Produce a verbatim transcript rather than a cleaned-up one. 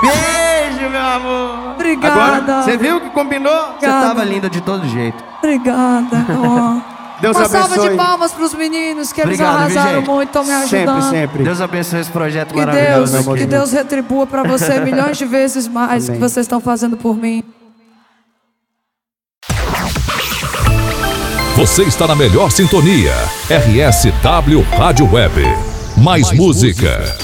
Beijo, meu amor. Obrigada. Agora, você viu que combinou? Você tava linda de todo jeito. Obrigada. Oh. Deus Uma abençoe. salva de palmas pros meninos, que eles Obrigado, arrasaram viu, muito, estão me Sempre, ajudando. sempre. Deus abençoe esse projeto Que maravilhoso. Deus, meu que amor. Deus retribua pra você milhões de vezes mais Amém. que vocês estão fazendo por mim. Você está na melhor sintonia. R S W Rádio Web. Mais, Mais música. música.